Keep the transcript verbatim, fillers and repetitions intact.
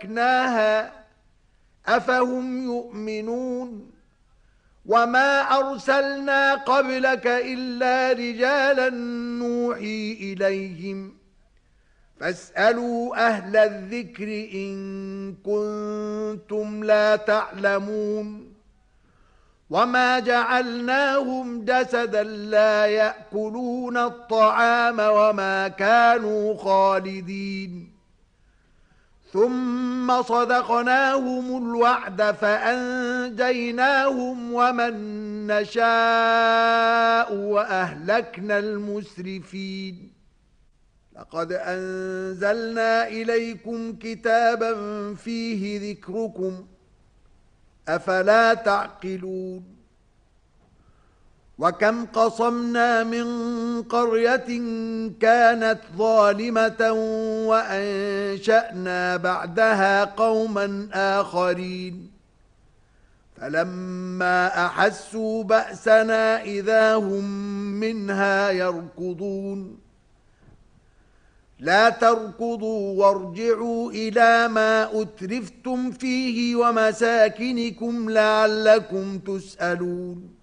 أهلكناها أفهم يؤمنون وما أرسلنا قبلك إلا رجالا نوحي إليهم فاسألوا أهل الذكر إن كنتم لا تعلمون وما جعلناهم جسدا لا يأكلون الطعام وما كانوا خالدين ثم صدقناهم الوعد فأنجيناهم ومن نشاء وأهلكنا المسرفين لقد أنزلنا إليكم كتابا فيه ذكركم أفلا تعقلون وكم قصمنا من قرية كانت ظالمة وأنشأنا بعدها قوما آخرين فلما أحسوا بأسنا إذا هم منها يركضون لا تركضوا وارجعوا إلى ما أترفتم فيه ومساكنكم لعلكم تسألون